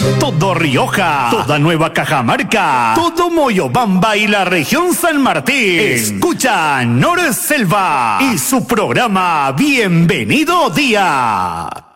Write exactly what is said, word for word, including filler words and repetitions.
todo Rioja, toda Nueva Cajamarca, todo Moyobamba y la región San Martín. Escucha Nor Selva y su programa Bienvenido Día.